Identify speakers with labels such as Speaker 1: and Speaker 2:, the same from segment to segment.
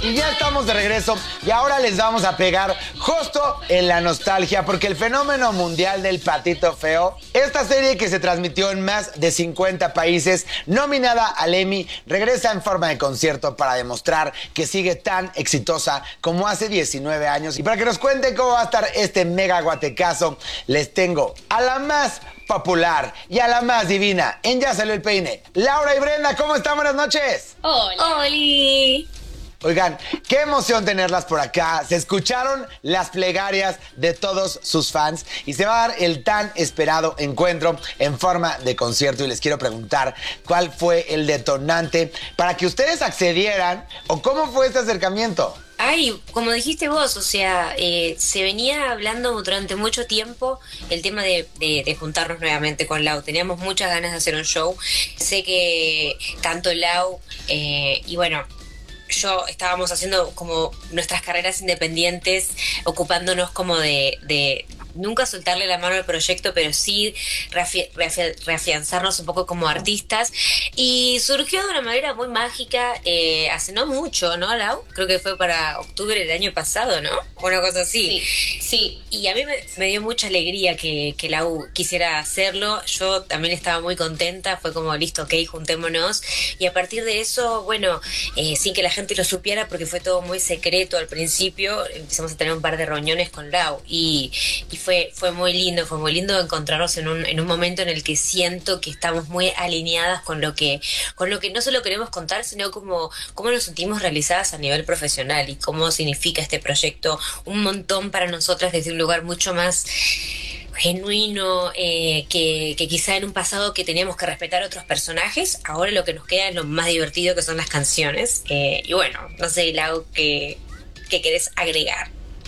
Speaker 1: Y ya estamos de regreso y ahora les vamos a pegar justo en la nostalgia porque el fenómeno mundial del Patito Feo, esta serie que se transmitió en más de 50 países, nominada al Emmy, regresa en forma de concierto para demostrar que sigue tan exitosa como hace 19 años. Y para que nos cuenten cómo va a estar este mega guatecazo, les tengo a la más popular y a la más divina en Ya Salió el Peine, Laura y Brenda. ¿Cómo están? Buenas noches.
Speaker 2: Hola.
Speaker 3: ¡Holi!
Speaker 1: Oigan, qué emoción tenerlas por acá. Se escucharon las plegarias de todos sus fans y se va a dar el tan esperado encuentro en forma de concierto. Y les quiero preguntar cuál fue el detonante para que ustedes accedieran o cómo fue este acercamiento.
Speaker 3: Ay, como dijiste vos, o sea, se venía hablando durante mucho tiempo el tema de juntarnos nuevamente con Lau. Teníamos muchas ganas de hacer un show. Sé que tanto Lau y bueno, yo estábamos haciendo como nuestras carreras independientes, ocupándonos como de nunca soltarle la mano al proyecto, pero sí reafianzarnos un poco como artistas. Y surgió de una manera muy mágica hace no mucho, ¿no, Lau? Creo que fue para octubre del año pasado, ¿no? Una cosa así.
Speaker 2: Sí.
Speaker 3: Y a mí me dio mucha alegría que Lau quisiera hacerlo. Yo también estaba muy contenta. Fue como, listo, ok, juntémonos. Y a partir de eso, bueno, sin que la gente lo supiera, porque fue todo muy secreto al principio, empezamos a tener un par de reuniones con Lau. Y fue muy lindo encontrarnos en un momento en el que siento que estamos muy alineadas con lo que no solo queremos contar, sino cómo nos sentimos realizadas a nivel profesional y cómo significa este proyecto un montón para nosotras desde un lugar mucho más genuino, que quizá en un pasado que teníamos que respetar a otros personajes. Ahora lo que nos queda es lo más divertido, que son las canciones. Y bueno, no sé, Lau, ¿qué querés agregar?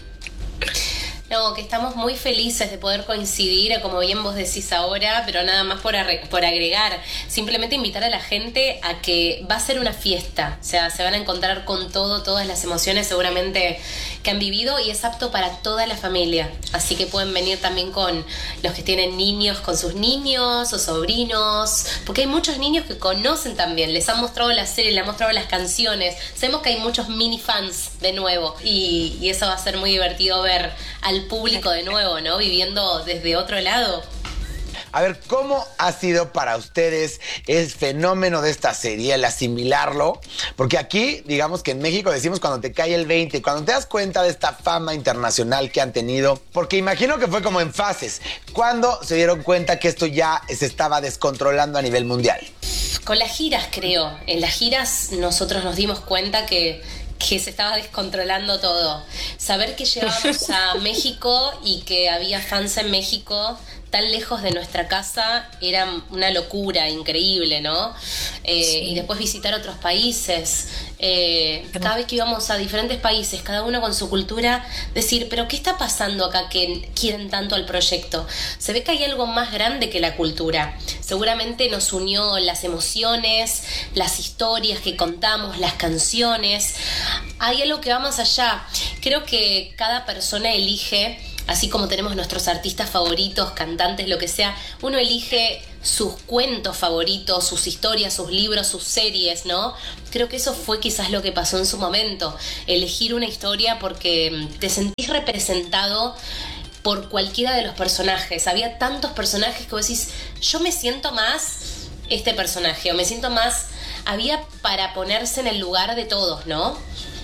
Speaker 2: No, que estamos muy felices de poder coincidir, como bien vos decís ahora, pero nada más por agregar. Simplemente invitar a la gente a que va a ser una fiesta. O sea, se van a encontrar con todas las emociones seguramente que han vivido, y es apto para toda la familia. Así que pueden venir también con los que tienen niños, con sus niños o sobrinos, porque hay muchos niños que conocen también, les han mostrado la serie, les han mostrado las canciones. Sabemos que hay muchos mini fans de nuevo, y eso va a ser muy divertido ver al público de nuevo, ¿no? Viviendo desde otro lado.
Speaker 1: A ver, ¿cómo ha sido para ustedes el fenómeno de esta serie, el asimilarlo? Porque aquí, digamos que en México decimos cuando te cae el 20, cuando te das cuenta de esta fama internacional que han tenido, porque imagino que fue como en fases. ¿Cuándo se dieron cuenta que esto ya se estaba descontrolando a nivel mundial?
Speaker 2: Con las giras, creo. En las giras nosotros nos dimos cuenta que se estaba descontrolando todo. Saber que llegábamos a México y que había fans en México tan lejos de nuestra casa era una locura increíble, ¿no? Sí. Y después visitar otros países. Cada vez que íbamos a diferentes países, cada uno con su cultura, decir, pero ¿qué está pasando acá que quieren tanto al proyecto? Se ve que hay algo más grande que la cultura. Seguramente nos unió las emociones, las historias que contamos, las canciones. Hay algo que va más allá. Creo que cada persona elige, así como tenemos nuestros artistas favoritos, cantantes, lo que sea, uno elige sus cuentos favoritos, sus historias, sus libros, sus series, ¿no? Creo que eso fue quizás lo que pasó en su momento. Elegir una historia porque te sentís representado por cualquiera de los personajes. Había tantos personajes que vos decís, yo me siento más este personaje, o me siento más... Había para ponerse en el lugar de todos, ¿no?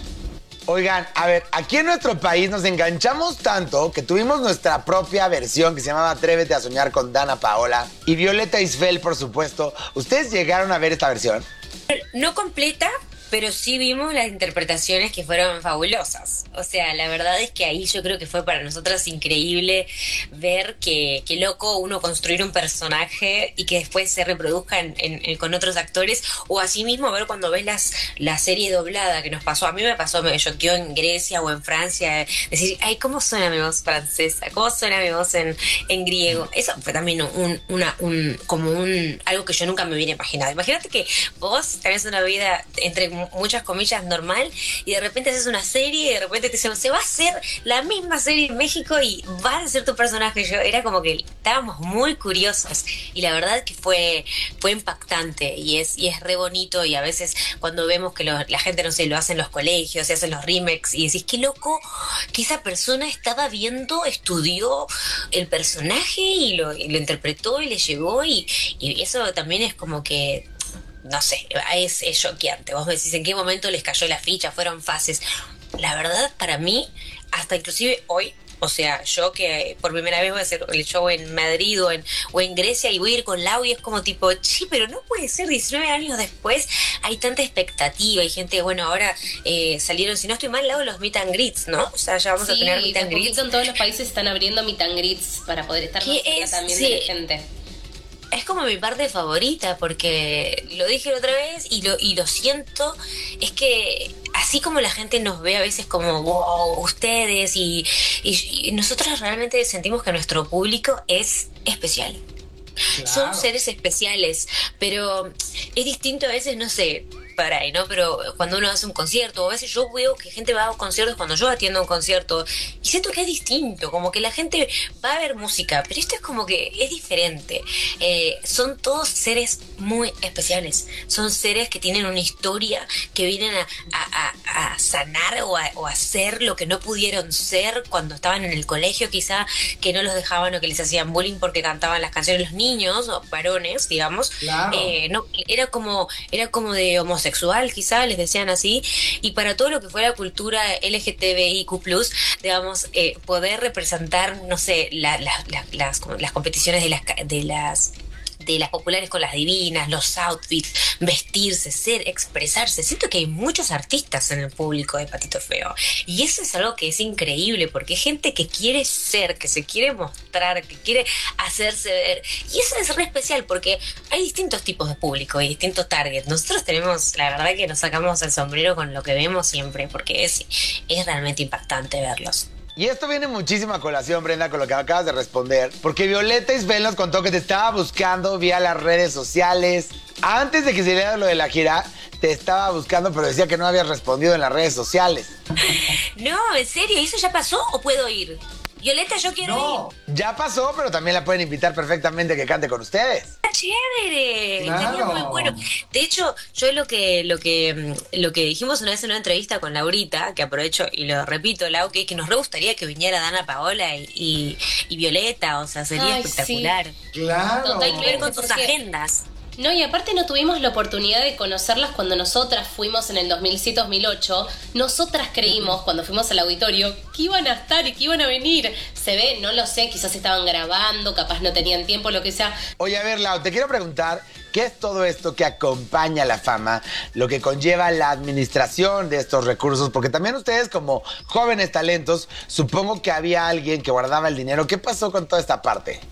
Speaker 1: Oigan, a ver, aquí en nuestro país nos enganchamos tanto que tuvimos nuestra propia versión que se llamaba Atrévete a soñar con Dana Paola y Violeta Isfel, por supuesto. ¿Ustedes llegaron a ver esta versión?
Speaker 3: No completa, pero sí vimos las interpretaciones que fueron fabulosas. O sea, la verdad es que ahí yo creo que fue para nosotras increíble ver que loco uno construir un personaje y que después se reproduzca con otros actores, o así mismo ver cuando ves la serie doblada que nos pasó. A mí me pasó, me choqueó en Grecia o en Francia, decir, ay, ¿cómo suena mi voz francesa? ¿Cómo suena mi voz en griego? Eso fue también algo que yo nunca me hubiera imaginado. Imagínate que vos tenés una vida entre muchas comillas normal, y de repente haces una serie y de repente te dicen, se va a hacer la misma serie en México y vas a ser tu personaje. Yo era como que estábamos muy curiosas, y la verdad que fue impactante, y es re bonito. Y a veces cuando vemos que la gente, no sé, lo hace en los colegios, se hacen los remakes, y decís, qué loco que esa persona estaba viendo, estudió el personaje y lo interpretó y le llegó, y eso también es como que, no sé, es choqueante. Vos me decís, ¿en qué momento les cayó la ficha? Fueron fases. La verdad, para mí, hasta inclusive hoy, o sea, yo que por primera vez voy a hacer el show en Madrid o en Grecia, y voy a ir con Lau, y es como tipo, sí, pero no puede ser, 19 años después hay tanta expectativa, hay gente, bueno, ahora salieron, si no estoy mal, Lau, los meet and greets, ¿no? O sea, ya vamos a tener meet and greets.
Speaker 2: En todos los países están abriendo meet and greets para poder estar más cerca también de la gente.
Speaker 3: Es como mi parte favorita, porque lo dije la otra vez y lo siento, es que así como la gente nos ve a veces como, wow, ustedes, y nosotros realmente sentimos que nuestro público es especial. Claro. Son seres especiales, pero es distinto a veces, no sé, para ahí, ¿no? Pero cuando uno hace un concierto, o a veces yo veo que gente va a conciertos cuando yo atiendo un concierto, y siento que es distinto, como que la gente va a ver música, pero esto es como que es diferente. Son todos seres muy especiales, son seres que tienen una historia, que vienen a sanar o a hacer lo que no pudieron ser cuando estaban en el colegio, quizá, que no los dejaban o que les hacían bullying porque cantaban las canciones los niños o varones, digamos. Claro. No, era como de homosexual, quizá les decían así, y para todo lo que fue la cultura LGTBIQ+, digamos, poder representar, no sé, las competiciones de las populares con las divinas, los outfits, vestirse, ser, expresarse. Siento que hay muchos artistas en el público de Patito Feo, y eso es algo que es increíble, porque hay gente que quiere ser, que se quiere mostrar, que quiere hacerse ver, y eso es re especial, porque hay distintos tipos de público y distintos targets. Nosotros tenemos, la verdad que nos sacamos el sombrero con lo que vemos siempre, porque es realmente impactante verlos.
Speaker 1: Y esto viene muchísimo a colación, Brenda, con lo que acabas de responder, porque Violeta Isfel nos contó que te estaba buscando vía las redes sociales. Antes de que se diera lo de la gira, te estaba buscando, pero decía que no habías respondido en las redes sociales.
Speaker 3: No, ¿en serio? ¿Eso ya pasó o puedo ir? Violeta, yo quiero ir.
Speaker 1: Ya pasó, pero también la pueden invitar perfectamente a que cante con ustedes.
Speaker 3: ¡Chévere!
Speaker 1: Claro.
Speaker 3: Sería muy bueno. De hecho, yo lo que dijimos una vez en una entrevista con Laurita, que aprovecho y lo repito, Lau, que nos re gustaría que viniera Dana Paola y Violeta, o sea, sería espectacular.
Speaker 2: Sí.
Speaker 1: Claro.
Speaker 3: Hay que ver con sus agendas.
Speaker 2: No, y aparte no tuvimos la oportunidad de conocerlas cuando nosotras fuimos en el 2007-2008. Nosotras creímos, cuando fuimos al auditorio, que iban a estar y que iban a venir. Se ve, no lo sé, quizás estaban grabando, capaz no tenían tiempo, lo que sea.
Speaker 1: Oye, a ver, Lau, te quiero preguntar, ¿qué es todo esto que acompaña la fama? Lo que conlleva la administración de estos recursos, porque también ustedes como jóvenes talentos, supongo que había alguien que guardaba el dinero. ¿Qué pasó con toda esta parte?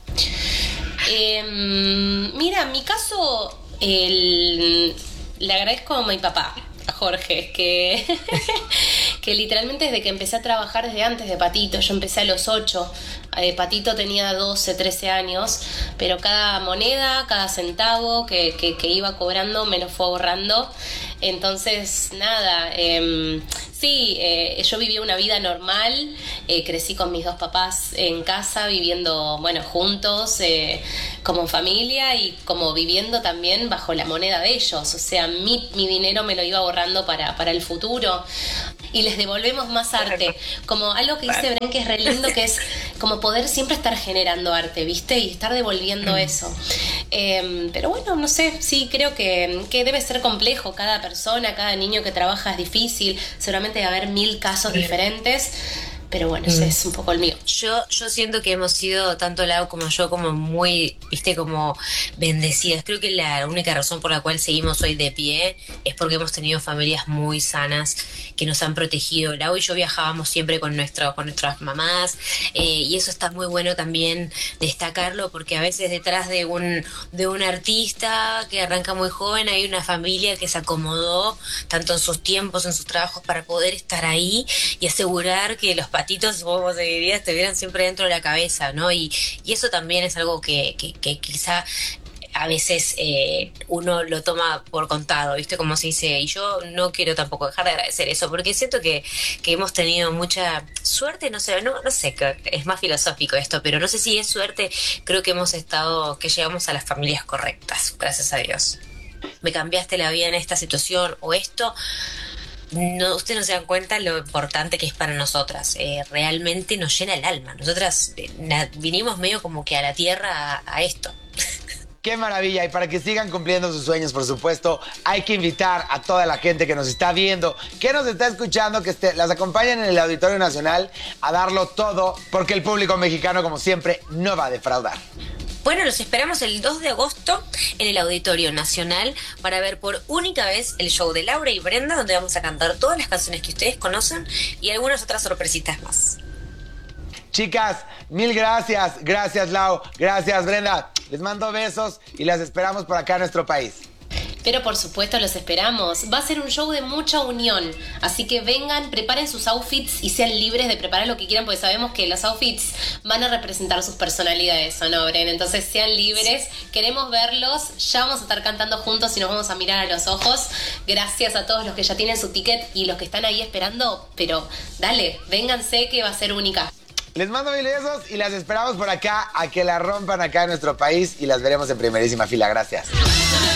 Speaker 2: Mira, en mi caso, le agradezco a mi papá, a Jorge, que literalmente desde que empecé a trabajar, desde antes de Patito, yo empecé a los 8, Patito tenía 12, 13 años, pero cada moneda, cada centavo que iba cobrando me lo fue ahorrando. Entonces, nada, sí, yo viví una vida normal, crecí con mis dos papás en casa, viviendo, bueno, juntos, como familia, y como viviendo también bajo la moneda de ellos. O sea, mi dinero me lo iba ahorrando para el futuro, y les devolvemos más arte, como algo que dice Bren, que es re lindo, que es como poder siempre estar generando arte, ¿viste? Y estar devolviendo eso. Pero bueno, no sé, sí, creo que debe ser complejo. Cada persona, cada niño que trabaja es difícil, seguramente va a haber 1000 casos diferentes, pero bueno, ese es un poco el mío.
Speaker 3: Yo siento que hemos sido, tanto Lau como yo, como muy, viste, como bendecidas. Creo que la única razón por la cual seguimos hoy de pie es porque hemos tenido familias muy sanas que nos han protegido. Lau y yo viajábamos siempre con nuestras mamás, y eso está muy bueno también destacarlo, porque a veces detrás de un artista que arranca muy joven hay una familia que se acomodó tanto en sus tiempos, en sus trabajos, para poder estar ahí y asegurar que los patitos, vos dirías, te vieran siempre dentro de la cabeza, ¿no? Y eso también es algo que quizá a veces uno lo toma por contado, ¿viste? Como se dice, y yo no quiero tampoco dejar de agradecer eso, porque siento que hemos tenido mucha suerte, no sé, no sé, es más filosófico esto, pero no sé si es suerte, creo que que llegamos a las familias correctas, gracias a Dios. Me cambiaste la vida en esta situación o esto. No, ustedes no se dan cuenta lo importante que es para nosotras. Realmente nos llena el alma. Nosotras vinimos medio como que a la tierra a esto.
Speaker 1: Qué maravilla, y para que sigan cumpliendo sus sueños, por supuesto, hay que invitar a toda la gente que nos está viendo, que nos está escuchando, que las acompañen en el Auditorio Nacional a darlo todo, porque el público mexicano, como siempre, no va a defraudar.
Speaker 3: Bueno, los esperamos el 2 de agosto en el Auditorio Nacional para ver por única vez el show de Laura y Brenda, donde vamos a cantar todas las canciones que ustedes conocen y algunas otras sorpresitas más.
Speaker 1: Chicas, mil gracias. Gracias, Lau. Gracias, Brenda. Les mando besos y las esperamos por acá en nuestro país.
Speaker 2: Pero por supuesto los esperamos. Va a ser un show de mucha unión. Así que vengan, preparen sus outfits y sean libres de preparar lo que quieran, porque sabemos que los outfits van a representar sus personalidades, ¿o no, Bren? Entonces sean libres. Queremos verlos. Ya vamos a estar cantando juntos y nos vamos a mirar a los ojos. Gracias a todos los que ya tienen su ticket y los que están ahí esperando. Pero dale, vénganse que va a ser única.
Speaker 1: Les mando mil besos y las esperamos por acá a que la rompan acá en nuestro país y las veremos en primerísima fila. Gracias.